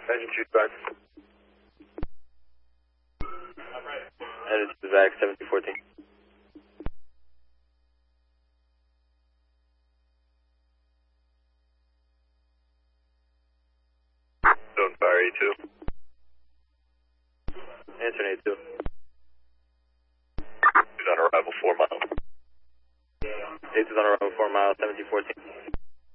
Engine 2 back. Headed to the back, 1714. Zone fire A2. Answer 82. He's on arrival 4 miles. A2's on arrival 4 miles, 1714.